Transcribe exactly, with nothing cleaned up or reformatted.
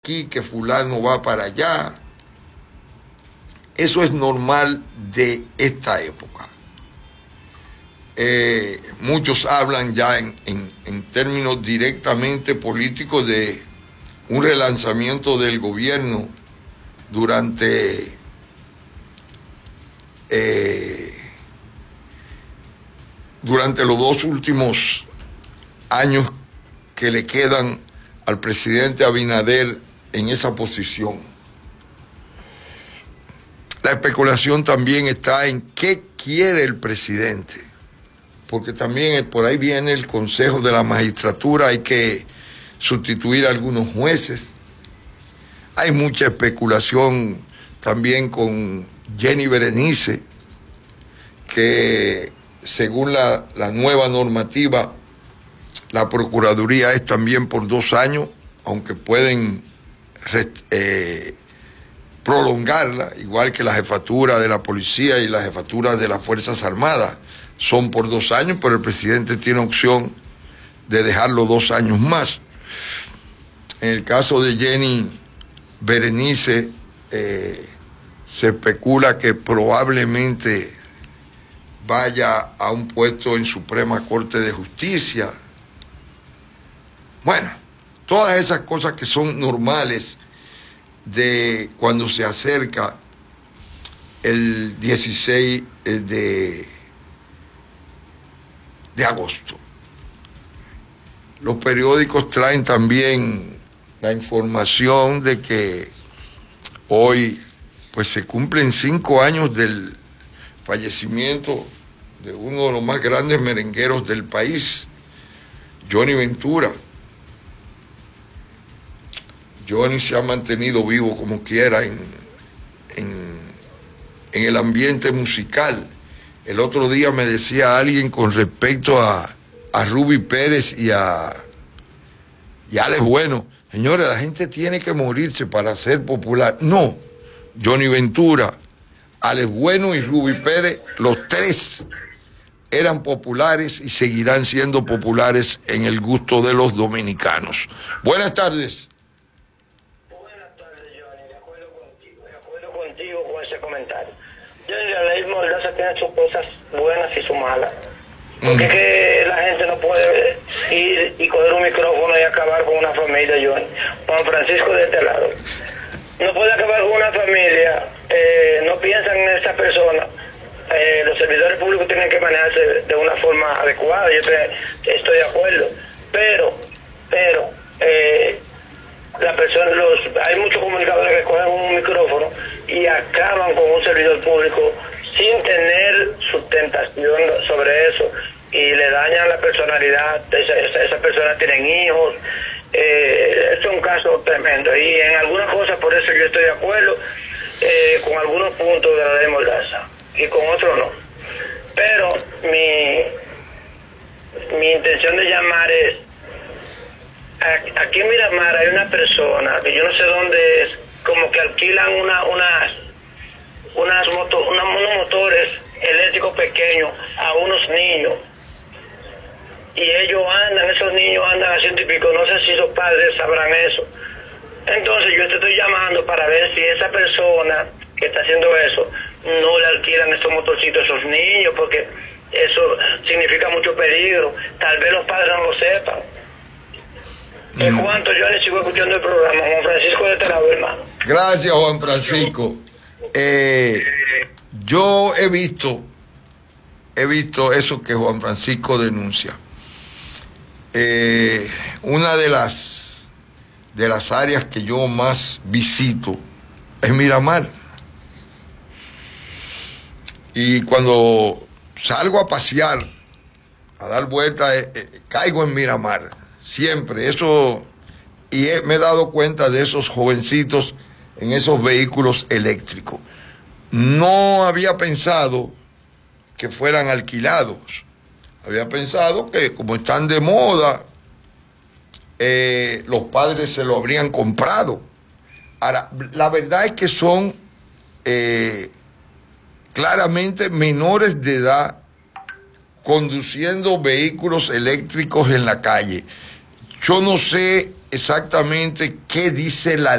aquí, que fulano va para allá. Eso es normal de esta época. Eh, muchos hablan ya en, en, en términos directamente políticos de un relanzamiento del gobierno durante eh, durante los dos últimos años que le quedan al presidente Abinader en esa posición. La especulación también está en qué quiere el presidente, porque también por ahí viene el Consejo de la Magistratura, hay que sustituir a algunos jueces. Hay mucha especulación también con Jenny Berenice, que según la, la nueva normativa, la Procuraduría es también por dos años, aunque pueden eh, prolongarla, igual que la jefatura de la policía y la jefatura de las Fuerzas Armadas, son por dos años, pero el presidente tiene opción de dejarlo dos años más. En el caso de Jenny Berenice, eh, se especula que probablemente vaya a un puesto en Suprema Corte de Justicia. Bueno, todas esas cosas que son normales de cuando se acerca el dieciséis de, de agosto. Los periódicos traen también la información de que hoy pues se cumplen cinco años del fallecimiento de uno de los más grandes merengueros del país, Johnny Ventura. Johnny se ha mantenido vivo como quiera en, en, en el ambiente musical. El otro día me decía alguien con respecto a, a Ruby Pérez y a, y a Alex Bueno, señores, la gente tiene que morirse para ser popular. No, Johnny Ventura, Alex Bueno y Ruby Pérez, los tres eran populares y seguirán siendo populares en el gusto de los dominicanos. Buenas tardes. Buenas tardes, Johnny. De acuerdo contigo, de acuerdo contigo con ese comentario. Johnny, la ley Mordaza tiene sus cosas buenas y sus malas. Porque es que la gente no puede ir y coger un micrófono y acabar con una familia, Johnny. Juan Francisco de este lado. No puede acabar con una familia, eh, no piensan en esa persona. Eh, los servidores públicos tienen que manejarse de una forma adecuada, yo te, estoy de acuerdo. Pero, pero, eh, la persona, los, hay muchos comunicadores que cogen un micrófono y acaban con un servidor público sin tener sustentación sobre eso y le dañan la personalidad. Esa, esa, esas personas tienen hijos. Eh, es un caso tremendo y en algunas cosas por eso yo estoy de acuerdo eh, con algunos puntos de la ley Mordaza y con otros no. Pero mi mi intención de llamar es, aquí en Miramar hay una persona que yo no sé dónde es, como que alquilan una unas unas moto, una, unos motores eléctricos pequeños a unos niños y ellos andan, esos niños andan a ciento y pico, no sé si sus padres sabrán eso. Entonces yo te estoy llamando para ver si esa persona que está haciendo eso no le alquilan esos motorcitos a esos niños, porque eso significa mucho peligro. Tal vez los padres no lo sepan. Mm. En cuanto yo le sigo escuchando el programa, Juan Francisco de Terabo, hermano. Gracias, Juan Francisco. Eh, yo he visto, he visto eso que Juan Francisco denuncia. Eh, una de las de las áreas que yo más visito es Miramar. Y cuando salgo a pasear, a dar vueltas, eh, eh, caigo en Miramar. Siempre, eso, y he, me he dado cuenta de esos jovencitos en esos vehículos eléctricos. No había pensado que fueran alquilados. Había pensado que como están de moda, eh, los padres se lo habrían comprado. Ahora, la verdad es que son eh, claramente menores de edad conduciendo vehículos eléctricos en la calle. Yo no sé exactamente qué dice la